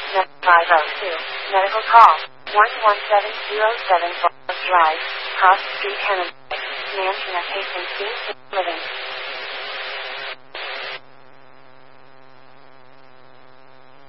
502. Medical call. 11707 Forest Drive, Cross Street, Hennepin. Mansion of Hastings, Living.